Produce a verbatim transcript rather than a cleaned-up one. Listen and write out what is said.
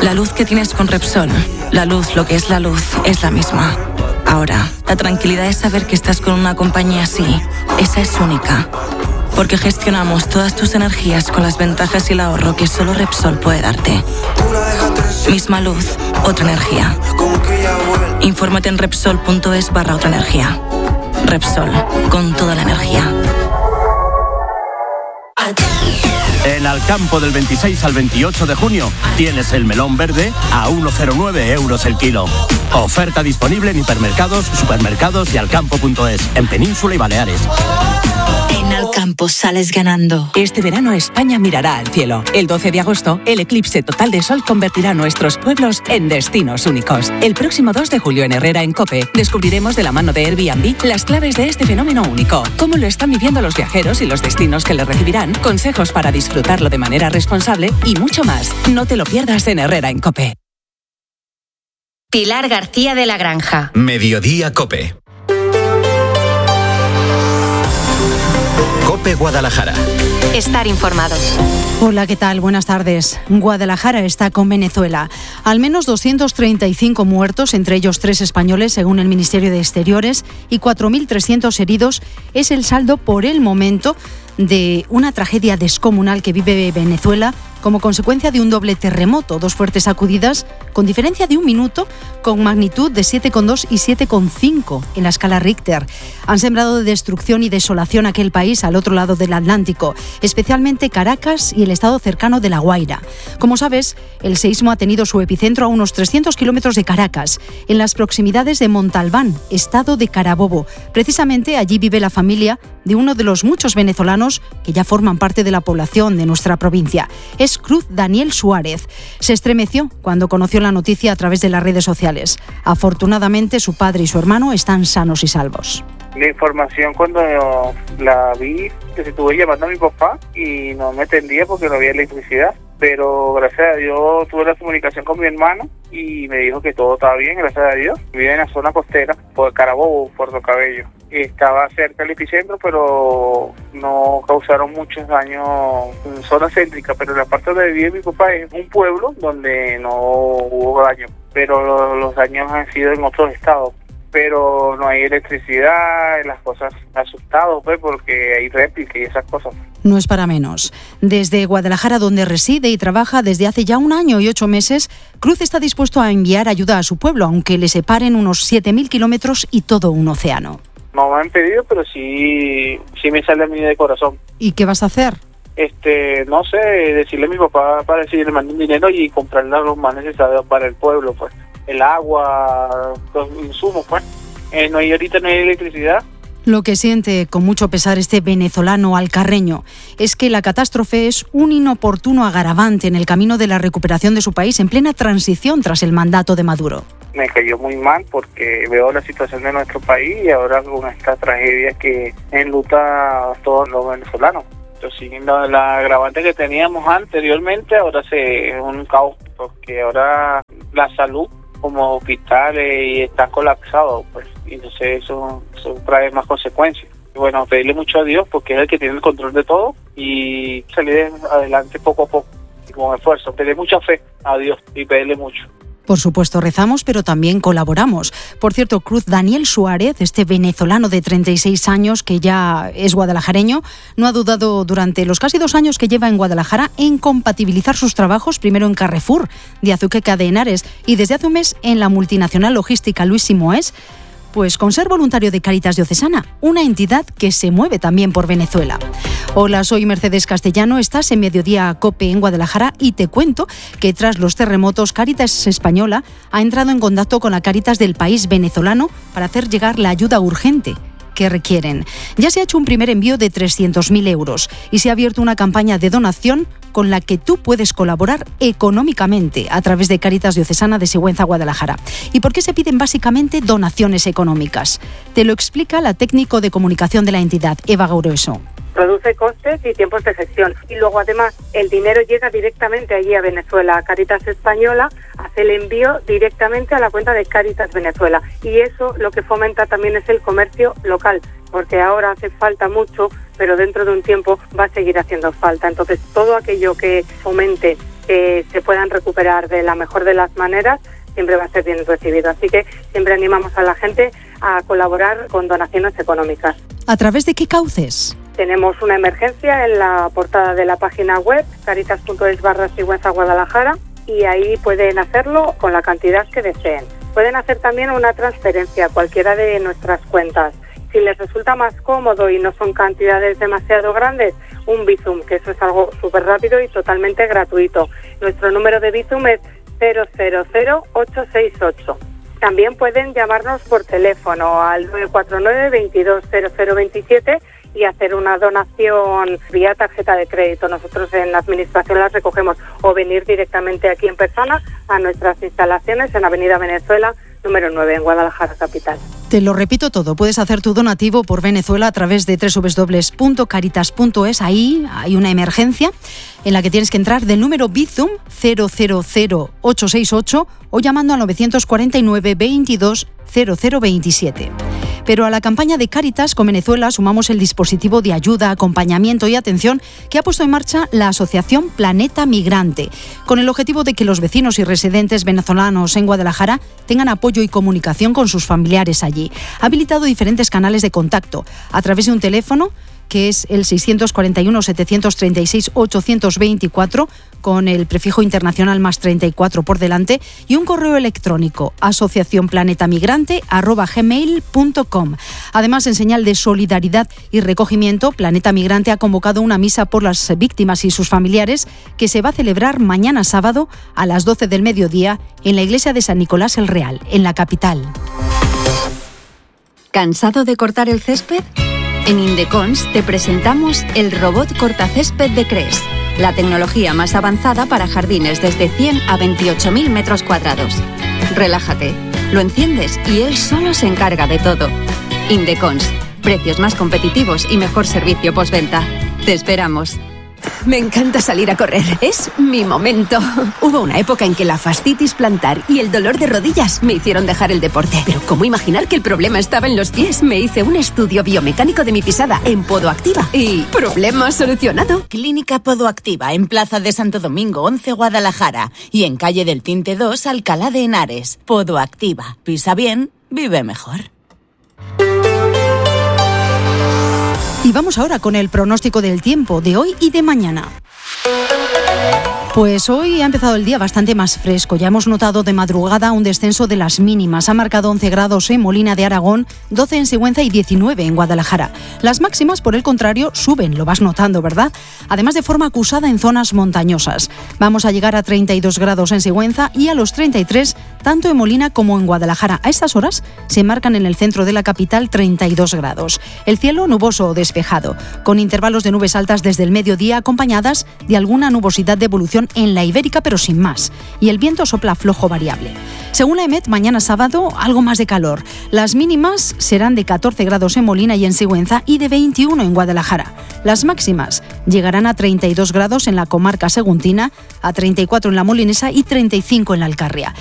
La luz que tienes con Repsol, la luz, lo que es la luz, es la misma. Ahora, la tranquilidad es saber que estás con una compañía así. Esa es única. Porque gestionamos todas tus energías con las ventajas y el ahorro que solo Repsol puede darte. Misma luz, otra energía. Infórmate en Repsol.es barra otra energía. Repsol, con toda la energía. En Alcampo del veintiséis al veintiocho de junio tienes el melón verde a uno coma cero nueve euros el kilo. Oferta disponible en hipermercados, supermercados y alcampo punto es, en Península y Baleares. En Alcampo sales ganando. Este verano España mirará al cielo. El doce de agosto, el eclipse total de sol convertirá nuestros pueblos en destinos únicos. El próximo dos de julio en Herrera, en COPE, descubriremos de la mano de Airbnb las claves de este fenómeno único. Cómo lo están viviendo los viajeros y los destinos que le recibirán, consejos para disfrutarlo de manera responsable y mucho más. No te lo pierdas en Herrera, en COPE. Pilar García de la Granja. Mediodía COPE. COPE Guadalajara. Estar informados. Hola, ¿qué tal? Buenas tardes. Guadalajara está con Venezuela. Al menos doscientos treinta y cinco muertos, entre ellos tres españoles, según el Ministerio de Exteriores, y cuatro mil trescientos heridos es el saldo por el momento de una tragedia descomunal que vive Venezuela como consecuencia de un doble terremoto, dos fuertes sacudidas con diferencia de un minuto, con magnitud de siete coma dos y siete coma cinco en la escala Richter. Han sembrado de destrucción y desolación aquel país al otro lado del Atlántico, especialmente Caracas y el estado cercano de La Guaira. Como sabes, el seísmo ha tenido su epicentro a unos trescientos kilómetros de Caracas, en las proximidades de Montalbán, estado de Carabobo. Precisamente allí vive la familia de uno de los muchos venezolanos que ya forman parte de la población de nuestra provincia. Es Cruz Daniel Suárez. Se estremeció cuando conoció la noticia a través de las redes sociales. Afortunadamente, su padre y su hermano están sanos y salvos. La información cuando la vi, que se estuve llamando a mi papá y no me atendía porque no había electricidad. Pero gracias a Dios tuve la comunicación con mi hermano y me dijo que todo estaba bien, gracias a Dios. Vive en la zona costera, por Carabobo, Puerto Cabello. Estaba cerca del epicentro, pero no causaron muchos daños en zona céntrica. Pero la parte donde vive mi papá es un pueblo donde no hubo daño, pero los daños han sido en otros estados. Pero no hay electricidad, las cosas asustados, pues, porque hay réplica y esas cosas. No es para menos. Desde Guadalajara, donde reside y trabaja desde hace ya un año y ocho meses, Cruz está dispuesto a enviar ayuda a su pueblo, aunque le separen unos siete mil kilómetros y todo un océano. No me han pedido, pero sí, sí me sale a mí de corazón. ¿Y qué vas a hacer? Este, no sé, decirle a mi papá para decirle le mande un dinero y comprarle los más necesarios para el pueblo, pues. El agua, los insumos, pues. Eh, no hay, ahorita no hay electricidad. Lo que siente con mucho pesar este venezolano alcarreño es que la catástrofe es un inoportuno agravante en el camino de la recuperación de su país en plena transición tras el mandato de Maduro. Me cayó muy mal porque veo la situación de nuestro país y ahora con esta tragedia que enluta a todos los venezolanos. Entonces, la, la agravante que teníamos anteriormente ahora se, es un caos porque ahora la salud como hospitales y están colapsados, pues, y entonces eso, eso trae más consecuencias. Y bueno, pedirle mucho a Dios porque es el que tiene el control de todo y salir adelante poco a poco y con esfuerzo. Pedirle mucha fe a Dios y pedirle mucho. Por supuesto, rezamos, pero también colaboramos. Por cierto, Cruz Daniel Suárez, este venezolano de treinta y seis años que ya es guadalajareño, no ha dudado durante los casi dos años que lleva en Guadalajara en compatibilizar sus trabajos, primero en Carrefour, de Azuqueca de Henares, y desde hace un mes en la multinacional logística Luis Simoes, pues con ser voluntario de Cáritas Diocesana, una entidad que se mueve también por Venezuela. Hola, soy Mercedes Castellano, estás en Mediodía COPE en Guadalajara y te cuento que tras los terremotos Cáritas Española ha entrado en contacto con la Cáritas del país venezolano para hacer llegar la ayuda urgente que requieren. Ya se ha hecho un primer envío de trescientos mil euros y se ha abierto una campaña de donación con la que tú puedes colaborar económicamente a través de Cáritas Diocesana de Sigüenza, Guadalajara. ¿Y por qué se piden básicamente donaciones económicas? Te lo explica la técnico de comunicación de la entidad, Eva Gauroso. Reduce costes y tiempos de gestión. Y luego, además, el dinero llega directamente allí a Venezuela. A Cáritas Española hace el envío directamente a la cuenta de Cáritas Venezuela. Y eso lo que fomenta también es el comercio local, porque ahora hace falta mucho, pero dentro de un tiempo va a seguir haciendo falta. Entonces, todo aquello que fomente que se puedan recuperar de la mejor de las maneras, siempre va a ser bien recibido. Así que siempre animamos a la gente a colaborar con donaciones económicas. ¿A través de qué cauces? Tenemos una emergencia en la portada de la página web, caritas.es barra Sigüenza Guadalajara, y ahí pueden hacerlo con la cantidad que deseen. Pueden hacer también una transferencia a cualquiera de nuestras cuentas. Si les resulta más cómodo y no son cantidades demasiado grandes, un Bizum, que eso es algo súper rápido y totalmente gratuito. Nuestro número de Bizum es cero cero cero ocho seis ocho. También pueden llamarnos por teléfono al nueve cuatro nueve, veintidós cero cero veintisiete y hacer una donación vía tarjeta de crédito. Nosotros en la administración las recogemos, o venir directamente aquí en persona a nuestras instalaciones en Avenida Venezuela, número nueve, en Guadalajara capital. Te lo repito todo, puedes hacer tu donativo por Venezuela a través de doble u doble u doble u punto caritas punto es. Ahí hay una emergencia en la que tienes que entrar del número Bizum cero cero cero ocho seis ocho o llamando al nueve cuatro nueve, veintidós cero cero veintisiete. Pero a la campaña de Cáritas con Venezuela sumamos el dispositivo de ayuda, acompañamiento y atención que ha puesto en marcha la asociación Planeta Migrante, con el objetivo de que los vecinos y residentes venezolanos en Guadalajara tengan apoyo y comunicación con sus familiares allí. Ha habilitado diferentes canales de contacto a través de un teléfono que es el seiscientos cuarenta y uno, setecientos treinta y seis, ochocientos veinticuatro, con el prefijo internacional más treinta y cuatro por delante, y un correo electrónico, asociacionplanetamigrante arroba gmail punto com. Además, en señal de solidaridad y recogimiento, Planeta Migrante ha convocado una misa por las víctimas y sus familiares que se va a celebrar mañana sábado a las doce del mediodía en la iglesia de San Nicolás el Real, en la capital. ¿Cansado de cortar el césped? En Indecons te presentamos el robot cortacésped de Cres, la tecnología más avanzada para jardines desde cien a veintiocho mil metros cuadrados. Relájate, lo enciendes y él solo se encarga de todo. Indecons, precios más competitivos y mejor servicio postventa. Te esperamos. Me encanta salir a correr, es mi momento. Hubo una época en que la fascitis plantar y el dolor de rodillas me hicieron dejar el deporte. Pero ¿cómo imaginar que el problema estaba en los pies? Me hice un estudio biomecánico de mi pisada en Podoactiva y problema solucionado. Clínica Podoactiva en Plaza de Santo Domingo once, Guadalajara, y en Calle del Tinte dos, Alcalá de Henares. Podoactiva, pisa bien, vive mejor. Y vamos ahora con el pronóstico del tiempo de hoy y de mañana. Pues hoy ha empezado el día bastante más fresco. Ya hemos notado de madrugada un descenso de las mínimas. Ha marcado once grados en Molina de Aragón, doce en Sigüenza y diecinueve en Guadalajara. Las máximas, por el contrario, suben, lo vas notando, ¿verdad? Además, de forma acusada en zonas montañosas. Vamos a llegar a treinta y dos grados en Sigüenza y a los treinta y tres tanto en Molina como en Guadalajara. A estas horas se marcan en el centro de la capital treinta y dos grados. El cielo nuboso o despejado, con intervalos de nubes altas desde el mediodía acompañadas de alguna nubosidad de evolución en la Ibérica, pero sin más. Y el viento sopla flojo variable. Según la EMET, mañana sábado algo más de calor. Las mínimas serán de catorce grados en Molina y en Sigüenza y de veintiuno en Guadalajara. Las máximas llegarán a treinta y dos grados en la comarca saguntina, a treinta y cuatro en la Molinesa y treinta y cinco en la Alcarria.